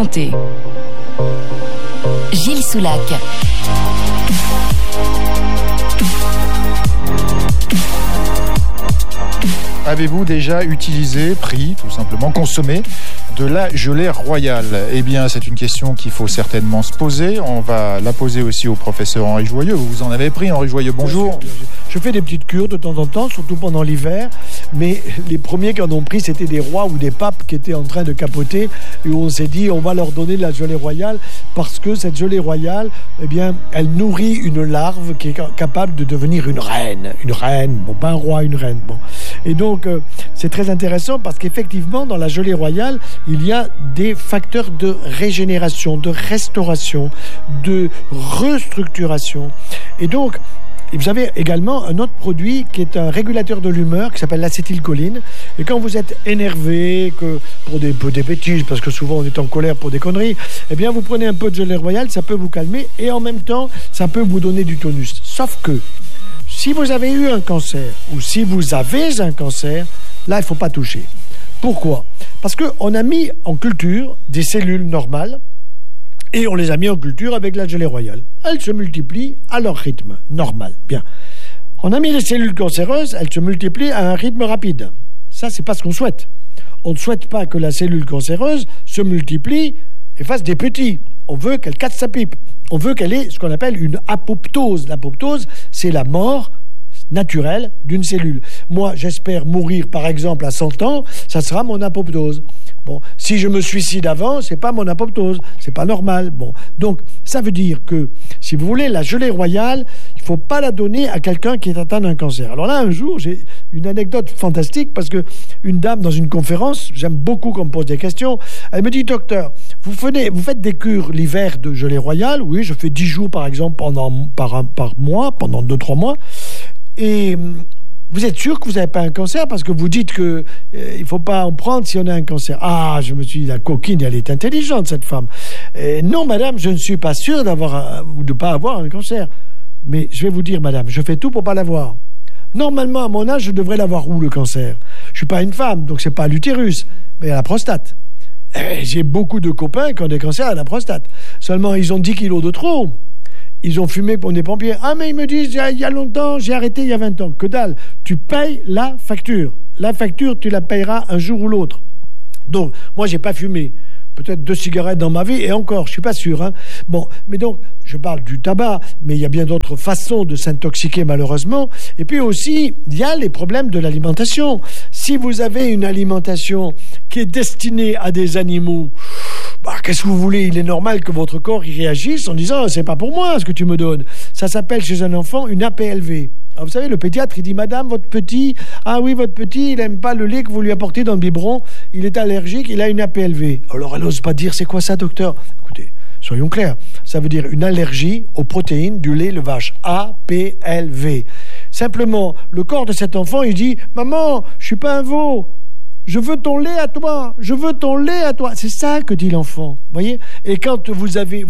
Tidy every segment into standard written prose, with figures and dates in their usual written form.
Santé. Gilles Soulac. Avez-vous déjà utilisé, pris, tout simplement, consommé de la gelée royale? Eh bien, c'est une question qu'il faut certainement se poser. On va la poser aussi au professeur Henri Joyeux. Vous en avez pris, Henri Joyeux, bonjour. Je fais des petites cures de temps en temps, surtout pendant l'hiver. Mais les premiers qui en ont pris, c'était des rois ou des papes qui étaient en train de capoter. Et où on s'est dit, on va leur donner de la gelée royale parce que cette gelée royale, eh bien, elle nourrit une larve qui est capable de devenir une reine. Une reine, bon, pas un roi, une reine. Bon. Et donc, c'est très intéressant parce qu'effectivement, dans la gelée royale, il y a des facteurs de régénération, de restauration, de restructuration. Et donc, vous avez également un autre produit qui est un régulateur de l'humeur qui s'appelle l'acétylcholine. Et quand vous êtes énervé, que pour des bêtises, parce que souvent on est en colère pour des conneries, eh bien vous prenez un peu de gelée royale, ça peut vous calmer et en même temps, ça peut vous donner du tonus. Sauf que si vous avez eu un cancer ou si vous avez un cancer, là, il ne faut pas toucher. Pourquoi? Parce qu'on a mis en culture des cellules normales et on les a mis en culture avec la gelée royale. Elles se multiplient à leur rythme normal. Bien. On a mis les cellules cancéreuses, elles se multiplient à un rythme rapide. Ça, c'est pas ce qu'on souhaite. On ne souhaite pas que la cellule cancéreuse se multiplie et fasse des petits. On veut qu'elle casse sa pipe. On veut qu'elle ait ce qu'on appelle une apoptose. L'apoptose, c'est la mort naturelle d'une cellule. Moi, j'espère mourir, par exemple, à 100 ans, ça sera mon apoptose. Bon, si je me suicide avant, c'est pas mon apoptose, c'est pas normal. Bon, donc ça veut dire que, si vous voulez, la gelée royale, il faut pas la donner à quelqu'un qui est atteint d'un cancer. Alors là, un jour, j'ai une anecdote fantastique parce que une dame dans une conférence, j'aime beaucoup qu'on me pose des questions, elle me dit: docteur, vous faites des cures l'hiver de gelée royale? Oui, je fais 10 jours par exemple par mois, pendant 2-3 mois. Et vous êtes sûr que vous n'avez pas un cancer parce que vous dites qu'il ne faut pas en prendre si on a un cancer. Ah, je me suis dit, la coquine, elle est intelligente, cette femme. Non, madame, je ne suis pas sûr d'avoir ou de ne pas avoir un cancer. Mais je vais vous dire, madame, je fais tout pour ne pas l'avoir. Normalement, à mon âge, je devrais l'avoir où, le cancer? Je ne suis pas une femme, donc ce n'est pas l'utérus, mais à la prostate. J'ai beaucoup de copains qui ont des cancers à la prostate. Seulement, ils ont 10 kilos de trop. Ils ont fumé pour des pompiers. Ah, mais ils me disent, il y a longtemps, j'ai arrêté il y a 20 ans. Que dalle, tu payes la facture. La facture, tu la payeras un jour ou l'autre. Donc, moi, j'ai pas fumé. Peut-être 2 cigarettes dans ma vie, et encore, je suis pas sûr. Hein. Bon, mais donc, je parle du tabac, mais il y a bien d'autres façons de s'intoxiquer, malheureusement. Et puis aussi, il y a les problèmes de l'alimentation. Si vous avez une alimentation qui est destinée à des animaux, qu'est-ce que vous voulez? Il est normal que votre corps y réagisse en disant: c'est pas pour moi ce que tu me donnes. Ça s'appelle chez un enfant une APLV. Alors vous savez, le pédiatre, il dit: madame, votre petit, il aime pas le lait que vous lui apportez dans le biberon, il est allergique, il a une APLV. Alors elle n'ose pas dire: c'est quoi ça, docteur? Écoutez, soyons clairs, ça veut dire une allergie aux protéines du lait de vache. APLV. Simplement, le corps de cet enfant, il dit: maman, je suis pas un veau. Je veux ton lait à toi, je veux ton lait à toi. C'est ça que dit l'enfant, voyez. Et quand vous avez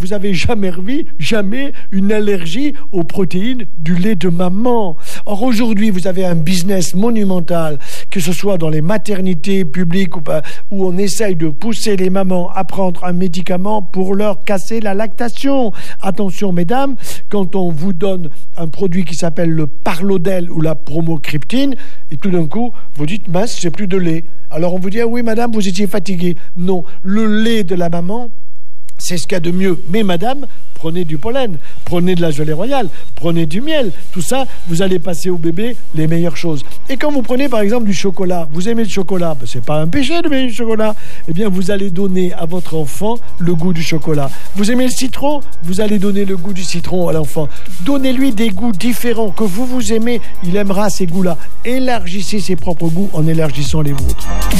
jamais une allergie aux protéines du lait de maman. Or aujourd'hui, vous avez un business monumental, que ce soit dans les maternités publiques où on essaye de pousser les mamans à prendre un médicament pour leur casser la lactation. Attention, mesdames, quand on vous donne un produit qui s'appelle le Parlodel ou la Promocryptine, et tout d'un coup, vous dites: mince, j'ai plus de lait. Alors on vous dit: ah oui, madame, vous étiez fatiguée. Non, le lait de la maman, c'est ce qu'il y a de mieux. Mais madame, prenez du pollen, prenez de la gelée royale, prenez du miel. Tout ça, vous allez passer au bébé les meilleures choses. Et quand vous prenez par exemple du chocolat, vous aimez le chocolat, c'est pas un péché d'aimer le chocolat. Eh bien, vous allez donner à votre enfant le goût du chocolat. Vous aimez le citron, vous allez donner le goût du citron à l'enfant. Donnez-lui des goûts différents que vous aimez, il aimera ces goûts-là. Élargissez ses propres goûts en élargissant les vôtres.